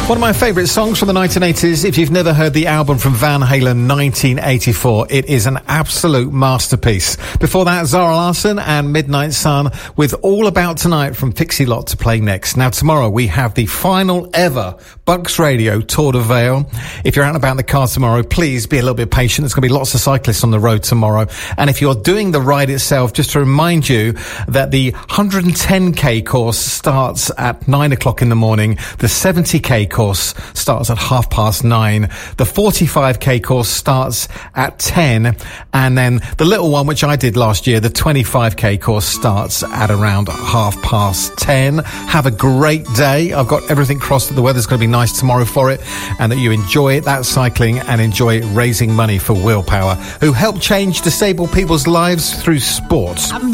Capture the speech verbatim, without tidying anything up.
One of my favourite songs from the nineteen eighties. If you've never heard the album from Van Halen nineteen eighty-four, it is an absolute masterpiece. Before that, Zara Larsson and Midnight Sun with All About Tonight from Pixie Lott to play next. Now, tomorrow we have the final ever Bucks Radio Tour de Vale. If you're out and about in the car tomorrow, please be a little bit patient. There's going to be lots of cyclists on the road tomorrow. And if you're doing the ride itself, just to remind you that the one hundred ten k course starts at nine o'clock in the morning. The seventy k course starts at half past nine. The forty-five k course starts at ten. And then the little one, which I did last year, the twenty-five k course starts at around half past ten. Have a great day. I've got everything crossed that the weather's going to be nice tomorrow for it, and that you enjoy that cycling and enjoy raising money for Willpower, who help change disabled people's lives through sport.